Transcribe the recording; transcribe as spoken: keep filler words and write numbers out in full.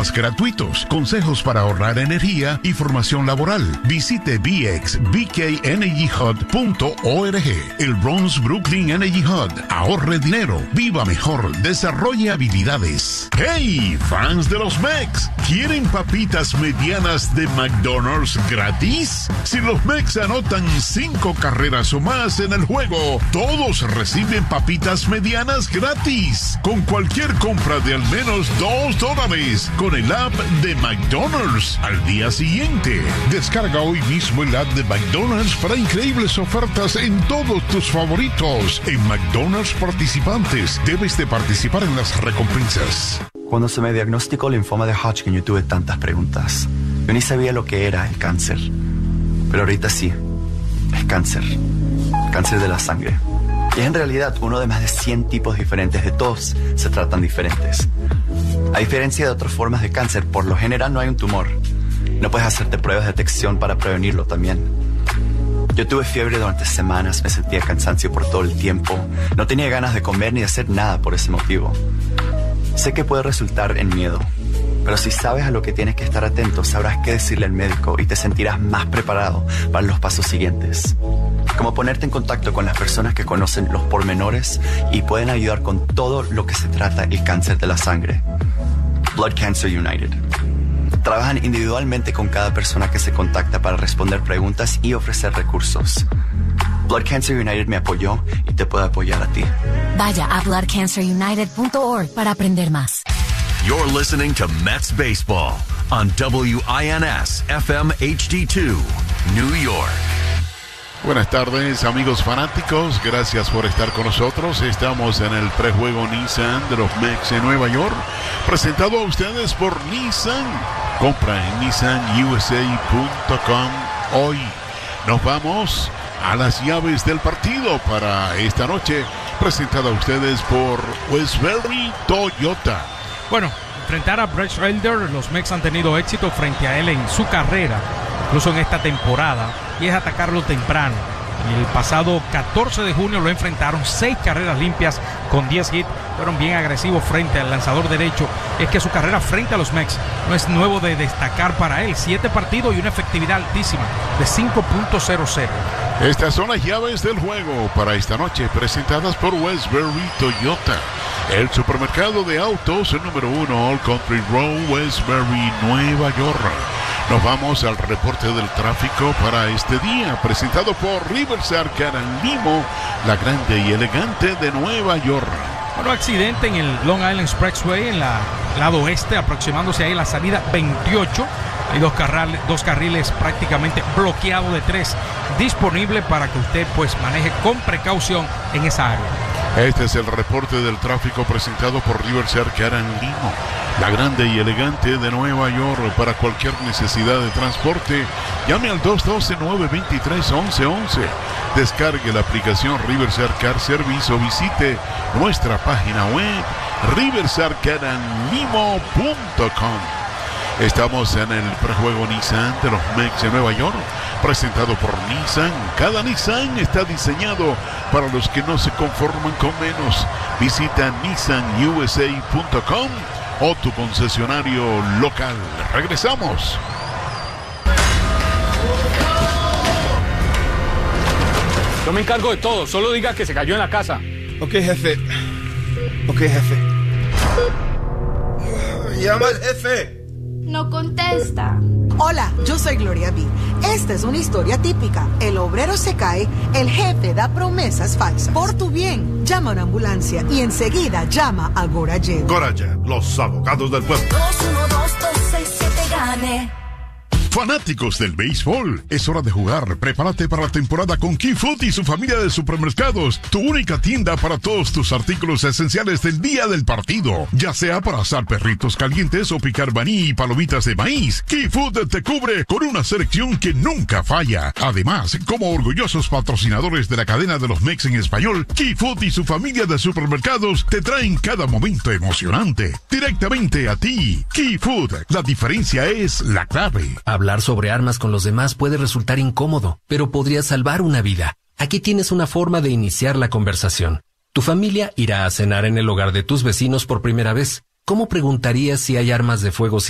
idiomas gratuitos, consejos para ahorrar energía y formación laboral. Visite b x b k energy hub punto org. El Bronx Brooklyn Energy Hub. Ahorre dinero, viva mejor, desarrolle habilidades. ¡Hey, fans de los Mex! ¿Quieren papitas medianas de McDonald's gratis? Si los Mex anotan cinco carreras o más en el juego, todos reciben papitas medianas gratis con cualquier compra de al menos dos dólares con el app de McDonald's al día siguiente. Descarga hoy mismo el app de McDonald's para increíbles ofertas en todos tus favoritos. En McDonald's participantes, debes de participar en las recompensas. Cuando se me diagnosticó linfoma de Hodgkin, yo tuve tantas preguntas. Yo ni sabía lo que era el cáncer. Pero ahorita sí, es cáncer. Cáncer de la sangre. Y es en realidad uno de más de cien tipos diferentes. De todos se tratan diferentes. A diferencia de otras formas de cáncer, por lo general no hay un tumor. No puedes hacerte pruebas de detección para prevenirlo también. Yo tuve fiebre durante semanas, me sentía cansancio por todo el tiempo. No tenía ganas de comer ni de hacer nada por ese motivo. Sé que puede resultar en miedo, pero si sabes a lo que tienes que estar atento, sabrás qué decirle al médico y te sentirás más preparado para los pasos siguientes. Como ponerte en contacto con las personas que conocen los pormenores y pueden ayudar con todo lo que se trata el cáncer de la sangre. Blood Cancer United. Trabajan individualmente con cada persona que se contacta para responder preguntas y ofrecer recursos. Blood Cancer United me apoyó y te puede apoyar a ti. Vaya a blood cancer united punto org para aprender más. You're listening to Mets Baseball on W I N S F M H D two, New York. Buenas tardes, amigos fanáticos. Gracias por estar con nosotros. Estamos en el prejuego Nissan de los Mex en Nueva York, presentado a ustedes por Nissan. Compra en nissan u s a punto com hoy. Nos vamos a las llaves del partido para esta noche, presentada a ustedes por Westbury Toyota. Bueno, enfrentar a Bryce Elder, los Mex han tenido éxito frente a él en su carrera, incluso en esta temporada, y es atacarlo temprano. El pasado catorce de junio lo enfrentaron, seis carreras limpias con diez hits, fueron bien agresivos frente al lanzador derecho. Es que su carrera frente a los Mex no es nuevo de destacar para él, siete partidos y una efectividad altísima de cinco punto cero cero. Estas son las llaves del juego para esta noche, presentadas por Westbury Toyota, el supermercado de autos, el número uno, All Country Road, Westbury, Nueva York. Nos vamos al reporte del tráfico para este día, presentado por Rivers Arcade and Limo, la grande y elegante de Nueva York. Bueno, accidente en el Long Island Expressway, en la lado oeste, aproximándose ahí la salida veintiocho. Hay dos, carril, dos carriles prácticamente bloqueados de tres, disponible para que usted pues maneje con precaución en esa área. Este es el reporte del tráfico presentado por Rivers Arcade and Limo, la grande y elegante de Nueva York. Para cualquier necesidad de transporte, llame al dos uno dos, nueve dos tres, once once. Descargue la aplicación Rivers Arcade Service o visite nuestra página web rivers arcade and limo punto com. Estamos en el prejuego Nissan de los Mex en Nueva York, presentado por Nissan. Cada Nissan está diseñado para los que no se conforman con menos. Visita nissan u s a punto com o tu concesionario local. Regresamos. Yo me encargo de todo, solo diga que se cayó en la casa. Ok, jefe. Ok, jefe. Llama al jefe. No contesta. Hola, yo soy Gloria B. Esta es una historia típica. El obrero se cae, el jefe da promesas falsas. Por tu bien, llama a una ambulancia y enseguida llama a Gorajet. Gorajet, los abogados del pueblo. dos uno dos, dos seis siete, gane. Fanáticos del béisbol, es hora de jugar. Prepárate para la temporada con Key Food y su familia de supermercados, tu única tienda para todos tus artículos esenciales del día del partido, ya sea para asar perritos calientes o picar maní y palomitas de maíz. Key Food te cubre con una selección que nunca falla. Además, como orgullosos patrocinadores de la cadena de los Mex en español, Key Food y su familia de supermercados te traen cada momento emocionante directamente a ti. Key Food, la diferencia es la clave. Hablar sobre armas con los demás puede resultar incómodo, pero podría salvar una vida. Aquí tienes una forma de iniciar la conversación. Tu familia irá a cenar en el hogar de tus vecinos por primera vez. ¿Cómo preguntarías si hay armas de fuego